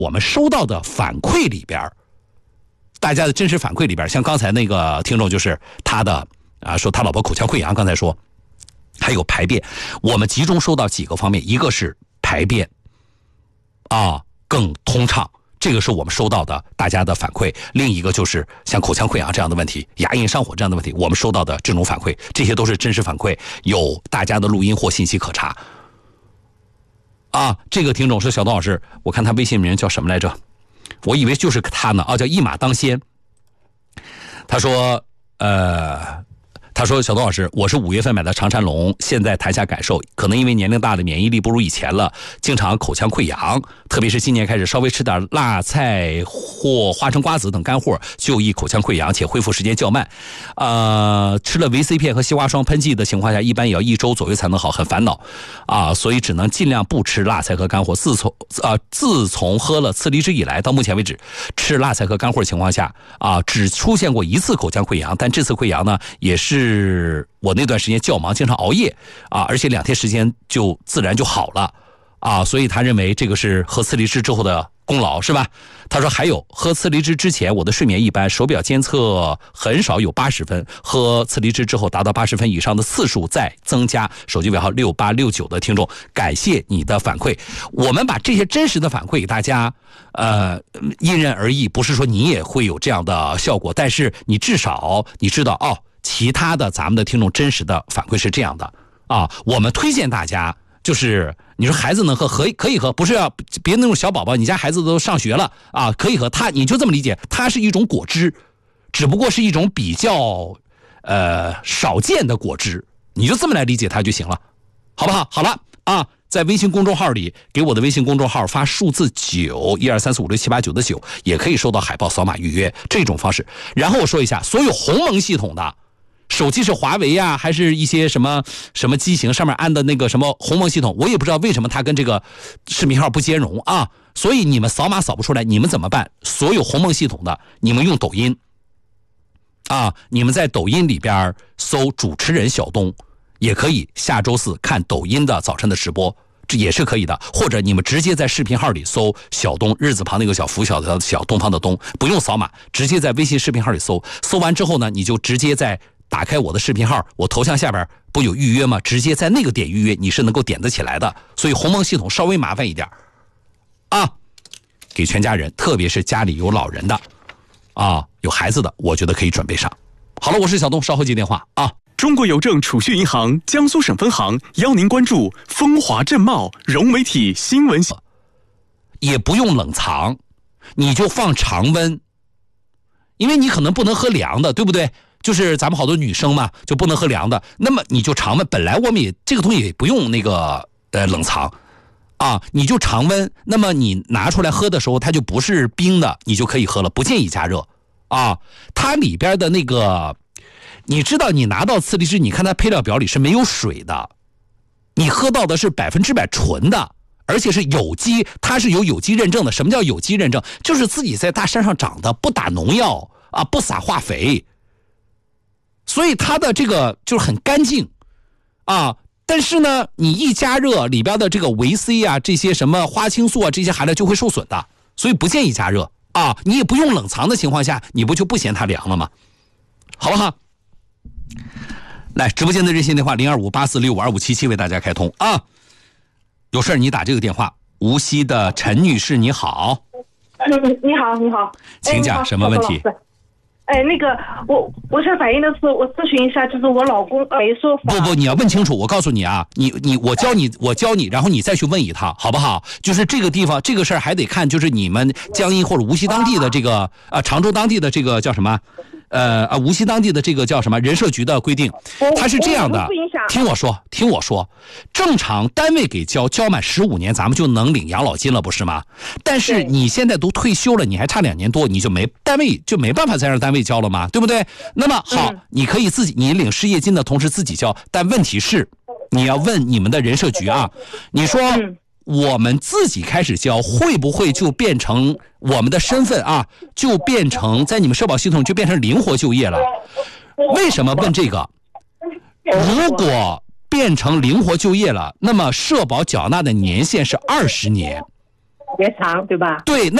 我们收到的反馈里边，大家的真实反馈里边，像刚才那个听众就是他的说他老婆口腔溃疡，刚才说还有排便，我们集中收到几个方面，一个是排便更通畅，这个是我们收到的大家的反馈，另一个就是像口腔溃疡这样的问题，牙龈上火这样的问题，我们收到的这种反馈，这些都是真实反馈，有大家的录音或信息可查这个听众说小东老师，我看他微信名叫什么来着，我以为就是他呢叫一马当先。他说小东老师，我是5月份买的长山龙，现在谈下感受，可能因为年龄大了，免疫力不如以前了，经常口腔溃疡，特别是今年开始稍微吃点辣菜或花生瓜子等干货，就易口腔溃疡且恢复时间较慢。吃了维 C 片和西瓜霜喷剂的情况下，一般也要1周左右才能好，很烦恼所以只能尽量不吃辣菜和干货。自从喝了次梨汁以来，到目前为止吃辣菜和干货情况下只出现过1次口腔溃疡，但这次溃疡呢也是我那段时间较忙，经常熬夜而且2天时间就自然就好了所以他认为这个是喝次梨汁之后的功劳，是吧？他说还有喝次梨汁之前我的睡眠一般，手表监测很少有80分，喝次梨汁之后达到80分以上的次数再增加。手机尾号6869的听众，感谢你的反馈。我们把这些真实的反馈给大家因人而异，不是说你也会有这样的效果，但是你至少你知道其他的咱们的听众真实的反馈是这样的我们推荐大家，就是你说孩子能喝可以喝，不是别那种小宝宝，你家孩子都上学了可以喝，你就这么理解，它是一种果汁，只不过是一种比较少见的果汁，你就这么来理解它就行了，好不好？好了在微信公众号里给我的微信公众号发数字9，123456789的9，也可以收到海报，扫码预约这种方式。然后我说一下，所有鸿蒙系统的手机是华为还是一些什么机型上面安的那个什么鸿蒙系统，我也不知道为什么它跟这个视频号不兼容所以你们扫码扫不出来，你们怎么办？所有鸿蒙系统的，你们用抖音你们在抖音里边搜主持人小东，也可以下周4看抖音的早晨的直播，这也是可以的。或者你们直接在视频号里搜小东，日字旁那个小，拂晓的小，东方的东，不用扫码，直接在微信视频号里搜完之后呢，你就直接在打开我的视频号，我头像下边不有预约吗？直接在那个点预约，你是能够点得起来的。所以鸿蒙系统稍微麻烦一点给全家人，特别是家里有老人的有孩子的，我觉得可以准备上。好了，我是小东，稍后接电话中国邮政储蓄银行江苏省分行邀您关注风华正茂融媒体新闻， 也不用冷藏，你就放常温，因为你可能不能喝凉的，对不对？就是咱们好多女生嘛，就不能喝凉的，那么你就常温。本来我们也这个东西也不用那个冷藏你就常温。那么你拿出来喝的时候，它就不是冰的，你就可以喝了，不建议加热它里边的那个，你知道你拿到次梨汁，你看它配料表里是没有水的，你喝到的是100%纯的，而且是有机，它是有有机认证的。什么叫有机认证？就是自己在大山上长的，不打农药不撒化肥，所以它的这个就是很干净但是呢，你一加热，里边的这个维 C 这些什么花青素这些含量就会受损的，所以不建议加热你也不用冷藏的情况下，你不就不嫌它凉了吗？好不好？来，直播间的热线电话0258465257为大家开通有事你打这个电话。无锡的陈女士，你好。 你好， 请讲，什么问题？ 那个我想反映的是，我咨询一下，就是我老公没说法。 不，你要问清楚。我告诉你我教你，然后你再去问一趟，好不好？就是这个地方这个事儿还得看，就是你们江阴或者无锡当地的这个常州当地的这个叫什么？无锡当地的这个叫什么人社局的规定，它是这样的。听我说，正常单位给交满15年，咱们就能领养老金了，不是吗？但是你现在都退休了，你还差2年多，你就单位就没办法再让单位交了嘛，对不对？那么好，你可以你领失业金的同时自己交，但问题是你要问你们的人社局你说我们自己开始交，会不会就变成我们的身份就变成在你们社保系统就变成灵活就业了？为什么问这个？如果变成灵活就业了，那么社保缴纳的年限是20年别长，对吧？ 对。